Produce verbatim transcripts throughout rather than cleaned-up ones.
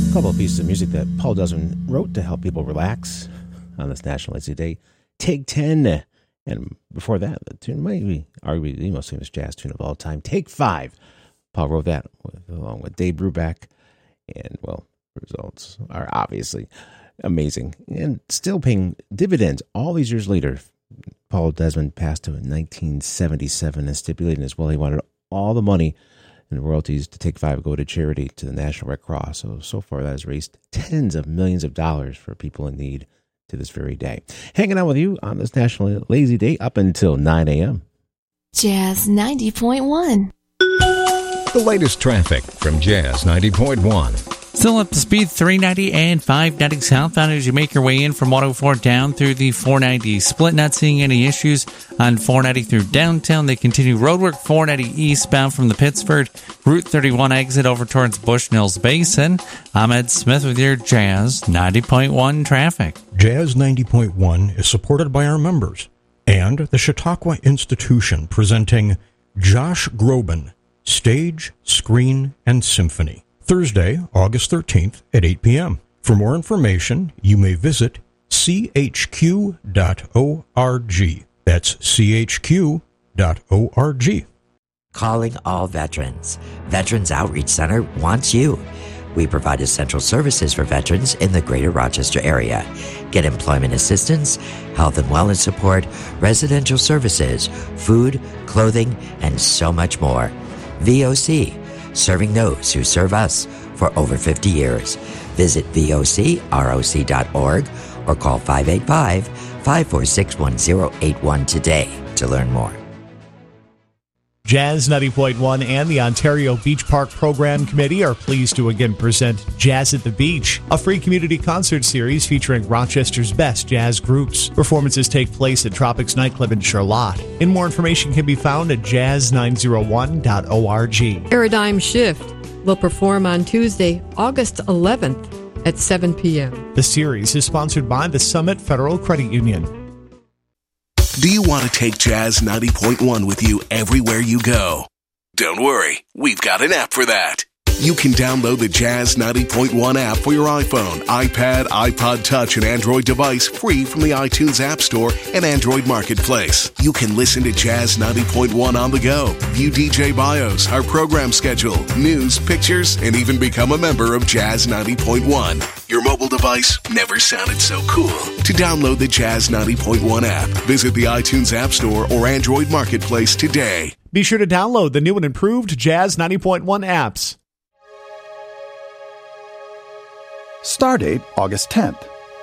A couple of pieces of music that Paul Desmond wrote to help people relax on this National Lazy Day. Take ten. And before that, the tune might be arguably the most famous jazz tune of all time, Take Five. Paul wrote that with, along with Dave Brubeck. And, well, results are obviously amazing and still paying dividends all these years later. Paul Desmond passed away in nineteen seventy-seven and stipulated as well he wanted all the money and royalties to Take Five go to charity to the National Red Cross. So, so far that has raised tens of millions of dollars for people in need to this very day. Hanging out with you on this National Lazy Day up until nine a.m. Jazz ninety point one. The latest traffic from Jazz ninety point one. Still up to speed, three ninety and five ninety southbound as you make your way in from one oh four down through the four ninety split. Not seeing any issues on four ninety through downtown. They continue roadwork four ninety eastbound from the Pittsford Route thirty-one exit over towards Bushnell's Basin. I'm Ed Smith with your Jazz ninety point one traffic. Jazz ninety point one is supported by our members and the Chautauqua Institution, presenting Josh Groban, Stage, Screen, and Symphony. Thursday, August thirteenth at eight p.m. For more information, you may visit c h q dot org. That's c h q dot org. Calling all veterans. Veterans Outreach Center wants you. We provide essential services for veterans in the greater Rochester area. Get employment assistance, health and wellness support, residential services, food, clothing, and so much more. V O C, serving those who serve us for over fifty years. Visit V O C R O C dot org or call five eight five, five four six, one zero eight one today to learn more. Jazz ninety point one and the Ontario Beach Park Program Committee are pleased to again present Jazz at the Beach, a free community concert series featuring Rochester's best jazz groups. Performances take place at Tropics Nightclub in Charlotte. And more information can be found at jazz nine oh one dot org. Paradigm Shift will perform on Tuesday, August eleventh at seven p.m. The series is sponsored by the Summit Federal Credit Union. Do you want to take Jazz ninety point one with you everywhere you go? Don't worry, we've got an app for that. You can download the Jazz ninety point one app for your iPhone, iPad, iPod Touch, and Android device free from the iTunes App Store and Android Marketplace. You can listen to Jazz ninety point one on the go, view D J bios, our program schedule, news, pictures, and even become a member of Jazz ninety point one. Your mobile device never sounded so cool. To download the Jazz ninety point one app, visit the iTunes App Store or Android Marketplace today. Be sure to download the new and improved Jazz ninety point one apps. Stardate August tenth.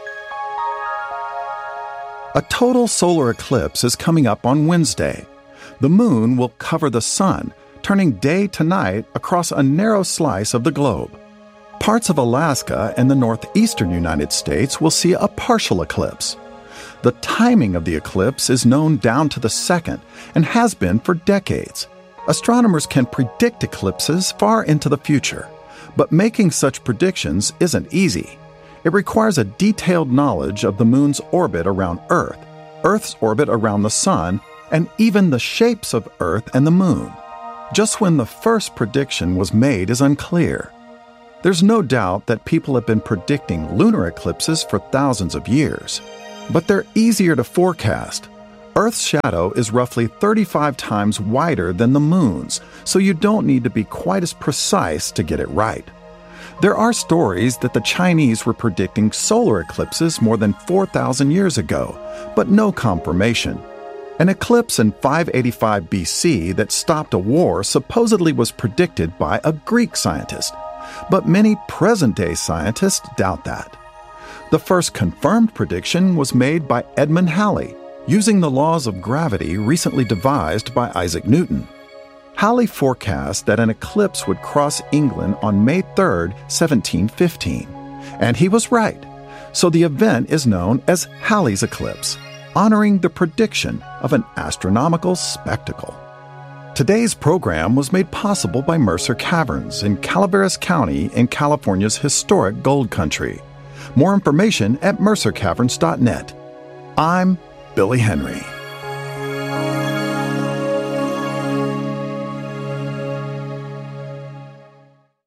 A total solar eclipse is coming up on Wednesday. The moon will cover the sun, turning day to night across a narrow slice of the globe. Parts of Alaska and the northeastern United States will see a partial eclipse. The timing of the eclipse is known down to the second and has been for decades. Astronomers can predict eclipses far into the future. But making such predictions isn't easy. It requires a detailed knowledge of the moon's orbit around Earth, Earth's orbit around the sun, and even the shapes of Earth and the moon. Just when the first prediction was made is unclear. There's no doubt that people have been predicting lunar eclipses for thousands of years, but they're easier to forecast. Earth's shadow is roughly thirty-five times wider than the moon's, so you don't need to be quite as precise to get it right. There are stories that the Chinese were predicting solar eclipses more than four thousand years ago, but no confirmation. An eclipse in five eighty-five B C that stopped a war supposedly was predicted by a Greek scientist, but many present-day scientists doubt that. The first confirmed prediction was made by Edmund Halley, using the laws of gravity recently devised by Isaac Newton. Halley forecast that an eclipse would cross England on May third, seventeen fifteen. And he was right. So the event is known as Halley's eclipse, honoring the prediction of an astronomical spectacle. Today's program was made possible by Mercer Caverns in Calaveras County in California's historic gold country. More information at mercer caverns dot net. I'm Billy Henry.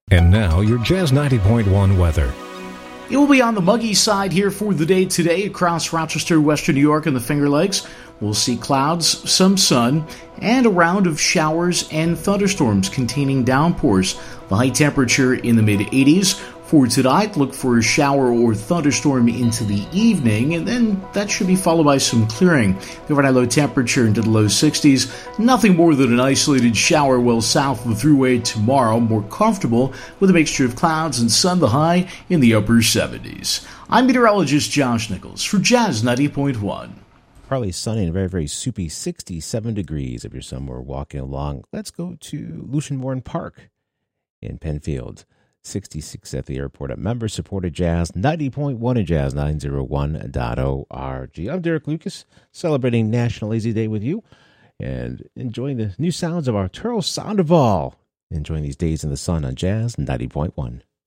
And now, your Jazz ninety point one weather. It will be on the muggy side here for the day today across Rochester, Western New York, and the Finger Lakes. We'll see clouds, some sun, and a round of showers and thunderstorms containing downpours. The high temperature in the mid eighties. For tonight, look for a shower or thunderstorm into the evening, and then that should be followed by some clearing. The overnight low temperature into the low sixties. Nothing more than an isolated shower well south of the Thruway tomorrow. More comfortable with a mixture of clouds and sun, the high in the upper seventies. I'm meteorologist Josh Nichols for Jazz ninety point one. Partly sunny and very, very soupy, sixty-seven degrees if you're somewhere walking along. Let's go to Lucian Warren Park in Penfield. sixty-six at the airport. A member-supported Jazz ninety point one and Jazz nine oh one dot org. I'm Derek Lucas, celebrating National Lazy Day with you and enjoying the new sounds of Arturo Sandoval. Enjoying these days in the sun on Jazz ninety point one.